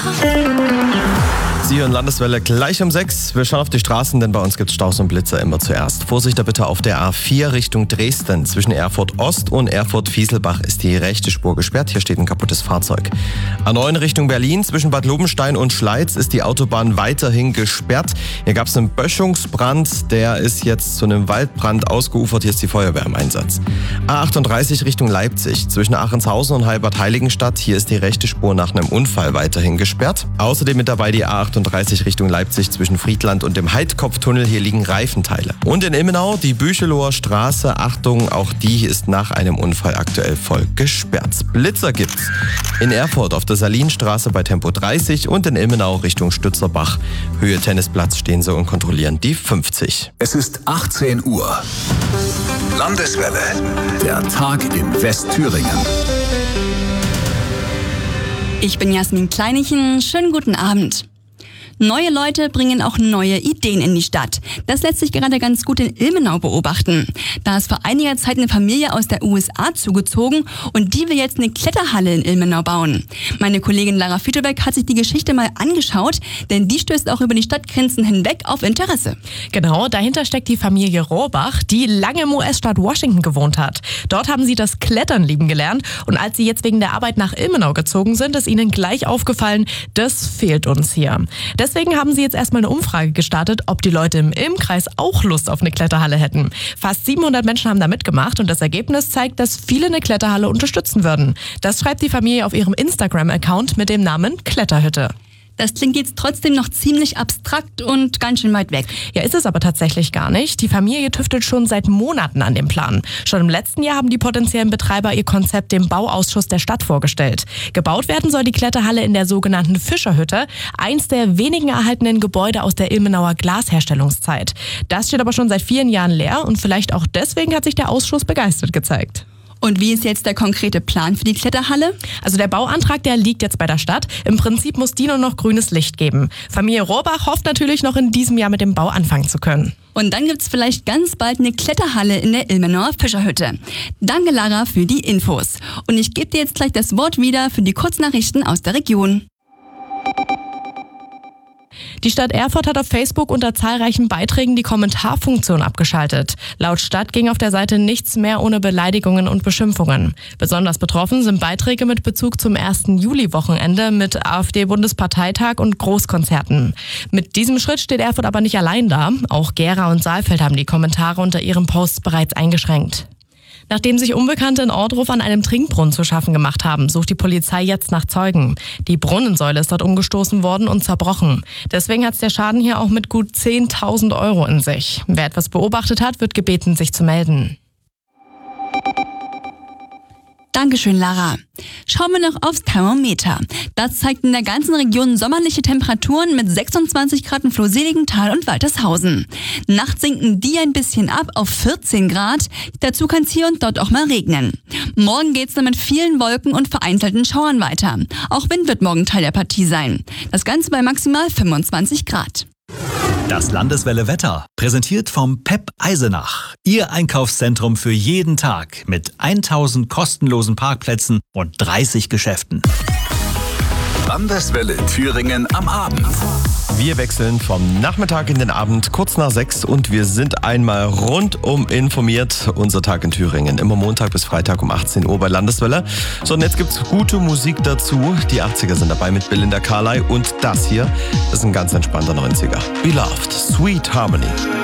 Sie hören Landeswelle gleich um 6. Wir schauen auf die Straßen, denn bei uns gibt es Staus und Blitzer immer zuerst. Vorsicht da bitte auf der A4 Richtung Dresden. Zwischen Erfurt Ost und Erfurt Fieselbach ist die rechte Spur gesperrt. Hier steht ein kaputtes Fahrzeug. A9 Richtung Berlin. Zwischen Bad Lobenstein und Schleiz ist die Autobahn weiterhin gesperrt. Hier gab es einen Böschungsbrand. Der ist jetzt zu einem Waldbrand ausgeufert. Hier ist die Feuerwehr im Einsatz. A38 Richtung Leipzig. Zwischen Achenshausen und Heilbad Heiligenstadt. Hier ist die rechte Spur nach einem Unfall weiterhin gesperrt. Außerdem mit dabei die A38 Richtung Leipzig zwischen Friedland und dem Heidkopftunnel. Hier liegen Reifenteile. Und in Ilmenau die Bücheloher Straße. Achtung, auch die ist nach einem Unfall aktuell voll gesperrt. Blitzer gibt's in Erfurt auf der Salinstraße bei Tempo 30 und in Ilmenau Richtung Stützerbach. Höhe Tennisplatz stehen sie und kontrollieren die 50. Es ist 18 Uhr. Landeswelle. Der Tag in Westthüringen. Ich bin Jasmin Kleinichen. Schönen guten Abend. Neue Leute bringen auch neue Ideen in die Stadt. Das lässt sich gerade ganz gut in Ilmenau beobachten. Da ist vor einiger Zeit eine Familie aus der USA zugezogen und die will jetzt eine Kletterhalle in Ilmenau bauen. Meine Kollegin Lara Fütebeck hat sich die Geschichte mal angeschaut, denn die stößt auch über die Stadtgrenzen hinweg auf Interesse. Genau, dahinter steckt die Familie Rohrbach, die lange im US-Staat Washington gewohnt hat. Dort haben sie das Klettern lieben gelernt und als sie jetzt wegen der Arbeit nach Ilmenau gezogen sind, ist ihnen gleich aufgefallen, das fehlt uns hier. Deswegen haben sie jetzt erstmal eine Umfrage gestartet, ob die Leute im Ilmkreis auch Lust auf eine Kletterhalle hätten. Fast 700 Menschen haben da mitgemacht und das Ergebnis zeigt, dass viele eine Kletterhalle unterstützen würden. Das schreibt die Familie auf ihrem Instagram-Account mit dem Namen Kletterhütte. Das klingt jetzt trotzdem noch ziemlich abstrakt und ganz schön weit weg. Ja, ist es aber tatsächlich gar nicht. Die Familie tüftelt schon seit Monaten an dem Plan. Schon im letzten Jahr haben die potenziellen Betreiber ihr Konzept dem Bauausschuss der Stadt vorgestellt. Gebaut werden soll die Kletterhalle in der sogenannten Fischerhütte, eins der wenigen erhaltenen Gebäude aus der Ilmenauer Glasherstellungszeit. Das steht aber schon seit vielen Jahren leer und vielleicht auch deswegen hat sich der Ausschuss begeistert gezeigt. Und wie ist jetzt der konkrete Plan für die Kletterhalle? Also der Bauantrag, der liegt jetzt bei der Stadt. Im Prinzip muss die nur noch grünes Licht geben. Familie Rohrbach hofft natürlich noch in diesem Jahr mit dem Bau anfangen zu können. Und dann gibt's vielleicht ganz bald eine Kletterhalle in der Ilmenauer Fischerhütte. Danke Lara für die Infos. Und ich gebe dir jetzt gleich das Wort wieder für die Kurznachrichten aus der Region. Die Stadt Erfurt hat auf Facebook unter zahlreichen Beiträgen die Kommentarfunktion abgeschaltet. Laut Stadt ging auf der Seite nichts mehr ohne Beleidigungen und Beschimpfungen. Besonders betroffen sind Beiträge mit Bezug zum 1. Juli-Wochenende mit AfD-Bundesparteitag und Großkonzerten. Mit diesem Schritt steht Erfurt aber nicht allein da. Auch Gera und Saalfeld haben die Kommentare unter ihren Posts bereits eingeschränkt. Nachdem sich Unbekannte in Ordruf an einem Trinkbrunnen zu schaffen gemacht haben, sucht die Polizei jetzt nach Zeugen. Die Brunnensäule ist dort umgestoßen worden und zerbrochen. Deswegen hat der Schaden hier auch mit gut 10.000 € in sich. Wer etwas beobachtet hat, wird gebeten, sich zu melden. Dankeschön, Lara. Schauen wir noch aufs Thermometer. Das zeigt in der ganzen Region sommerliche Temperaturen mit 26 Grad in Flohseligenthal und Waltershausen. Nachts sinken die ein bisschen ab auf 14 Grad. Dazu kann es hier und dort auch mal regnen. Morgen geht's dann mit vielen Wolken und vereinzelten Schauern weiter. Auch Wind wird morgen Teil der Partie sein. Das Ganze bei maximal 25 Grad. Das Landeswelle Wetter, präsentiert vom PEP Eisenach. Ihr Einkaufszentrum für jeden Tag mit 1000 kostenlosen Parkplätzen und 30 Geschäften. Landeswelle Thüringen am Abend. Wir wechseln vom Nachmittag in den Abend, kurz nach 6 und wir sind einmal rundum informiert. Unser Tag in Thüringen, immer Montag bis Freitag um 18 Uhr bei Landeswelle. So, und jetzt gibt's gute Musik dazu. Die 80er sind dabei mit Belinda Carlisle und das hier ist ein ganz entspannter 90er. Beloved, Sweet Harmony.